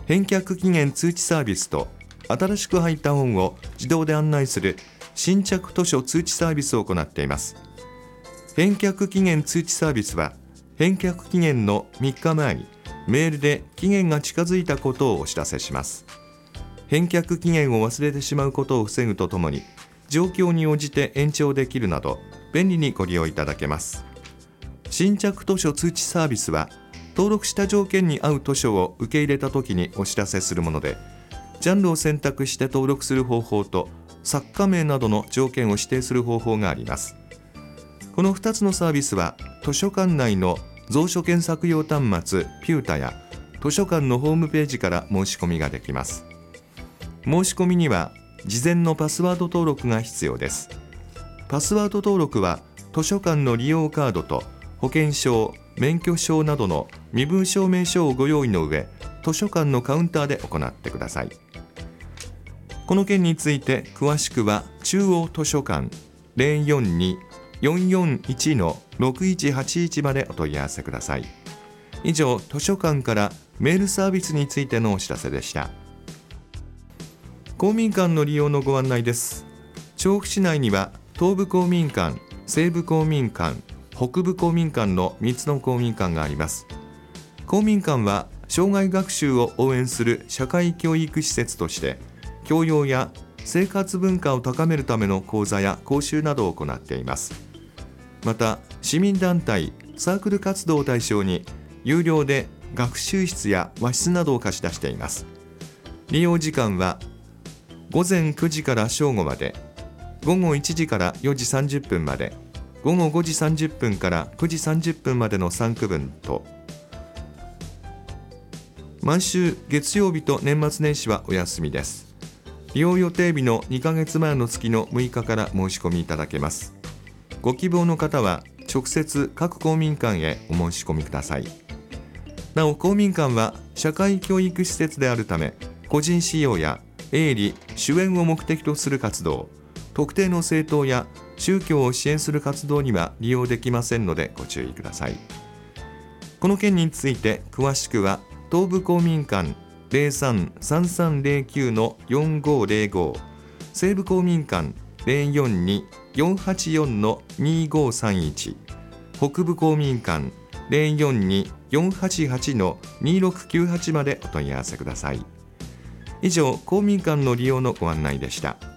返却期限通知サービスと新しく入った本を自動で案内する新着図書通知サービスを行っています。返却期限通知サービスは返却期限の3日前にメールで期限が近づいたことをお知らせします。返却期限を忘れてしまうことを防ぐとともに、状況に応じて延長できるなど便利にご利用いただけます。新着図書通知サービスは登録した条件に合う図書を受け入れたときにお知らせするもので、ジャンルを選択して登録する方法と作家名などの条件を指定する方法があります。この2つのサービスは図書館内の蔵書検索用端末ピュータや図書館のホームページから申し込みができます。申し込みには事前のパスワード登録が必要です。パスワード登録は図書館の利用カードと保険証、免許証などの身分証明書をご用意の上、図書館のカウンターで行ってください。この件について詳しくは中央図書館 042-441-6181 までお問い合わせください。以上、図書館からメールサービスについてのお知らせでした。公民館の利用のご案内です。調布市内には東部公民館、西部公民館、北部公民館の3つの公民館があります。公民館は障害学習を応援する社会教育施設として教養や生活文化を高めるための講座や講習などを行っています。また市民団体、サークル活動を対象に有料で学習室や和室などを貸し出しています。利用時間は午前9時から正午まで、午後1時から4時30分まで、午後5時30分から9時30分までの3区分と、毎週月曜日と年末年始はお休みです。利用予定日の2ヶ月前の月の6日から申し込みいただけます。ご希望の方は直接各公民館へお申し込みください。なお、公民館は社会教育施設であるため、個人使用や営利・主演を目的とする活動、特定の政党や宗教を支援する活動には利用できませんのでご注意ください。この件について詳しくは東部公民館 03-3309-4505、西部公民館 042-484-2531、北部公民館 042-488-2698 までお問い合わせください。以上、公民館の利用のご案内でした。